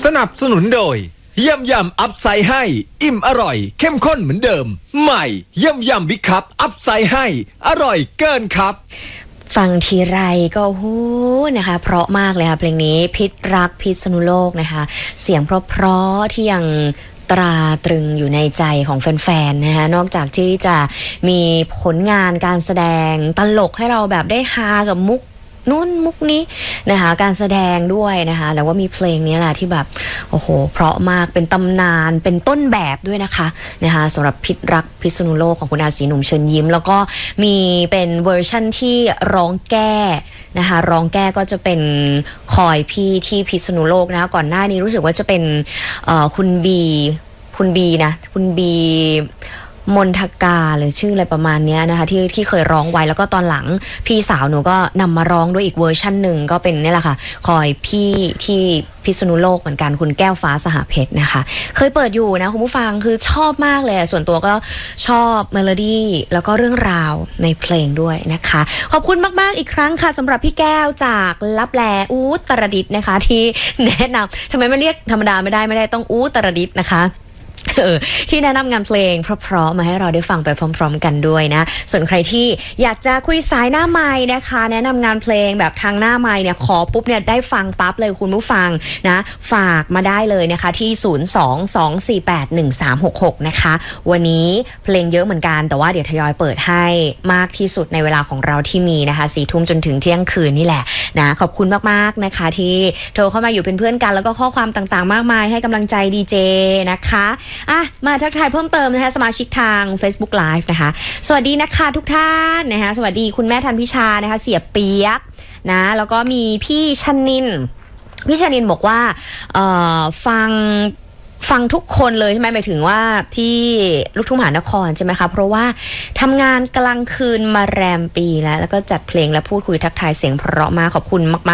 นับสนุนโดยยำอัพไซด์ให้อิ่มอร่อยเข้มข้นเหมือนเดิมใหม่ยำบิ๊กคัพอัพไซด์ให้อร่อยเกินครับฟังทีไรก็หูนะคะเพราะมากเลยค่ะเพลงนี้พิษรักพิษณุโลกนะคะเสียงเพราะที่ยังตราตรึงอยู่ในใจของแฟนๆนะคะนอกจากที่จะมีผลงานการแสดงตลกให้เราแบบได้ฮากับมุกนู่นมุกนี้นะคะการแสดงด้วยนะคะแล้วว่ามีเพลงนี้แหละที่แบบโอ้โหเพราะมากเป็นตำนานเป็นต้นแบบด้วยนะคะสำหรับพิษรักพิษณุโลกของคุณอาศรีหนุ่มเชิญยิ้มแล้วก็มีเป็นเวอร์ชั่นที่ร้องแก้นะคะร้องแก้ก็จะเป็นคอยพี่ที่พิษณุโลกนะคะก่อนหน้านี้รู้สึกว่าจะเป็นคุณบีนะคุณบีมนทกาหรือชื่ออะไรประมาณนี้นะคะที่เคยร้องไว้แล้วก็ตอนหลังพี่สาวหนูก็นำมาร้องด้วยอีกเวอร์ชันหนึ่งก็เป็นนี่แหละค่ะคอยพี่ที่พิษณุโลกเหมือนกันคุณแก้วฟ้าสหเพชรนะคะเคยเปิดอยู่นะคุณผู้ฟังคือชอบมากเลยส่วนตัวก็ชอบเมโลดี้แล้วก็เรื่องราวในเพลงด้วยนะคะขอบคุณมากๆอีกครั้งค่ะสำหรับพี่แก้วจากลับแลอุตรดิตถ์นะคะที่แนะนำทำไมไม่เรียกธรรมดาไม่ได้ต้องอุตรดิตถ์นะคะที่แนะนำงานเพลงเพราะๆมาให้เราได้ฟังไปพร้อมๆกันด้วยนะส่วนใครที่อยากจะคุยสายหน้าไมค์นะคะแนะนำงานเพลงแบบทางหน้าไมค์เนี่ยขอปุ๊บเนี่ยได้ฟังปั๊บเลยคุณผู้ฟังนะฝากมาได้เลยนะคะที่02-248-1366นะคะวันนี้เพลงเยอะเหมือนกันแต่ว่าเดี๋ยวทยอยเปิดให้มากที่สุดในเวลาของเราที่มีนะคะ 4 ทุ่มจนถึงเที่ยงคืนนี่แหละนะขอบคุณมากๆนะคะที่โทรเข้ามาอยู่เป็นเพื่อนกันแล้วก็ข้อความต่างๆมากมายให้กำลังใจดีเจนะคะมาทักทายเพิ่มเติมนะคะสมาชิกทาง Facebook Live นะคะสวัสดีนะคะทุกท่านนะคะสวัสดีคุณแม่ทันพิชานะคะเสียเปียกนะแล้วก็มีพี่ชนินบอกว่าฟังทุกคนเลยใช่ไหมหมายถึงว่าที่ลูกทุ่งมหานครใช่ไหมคะเพราะว่าทำงานกลางคืนมาแรมปีแล้วก็จัดเพลงและพูดคุยทักทายเสียงเพราะมากขอบคุณมาก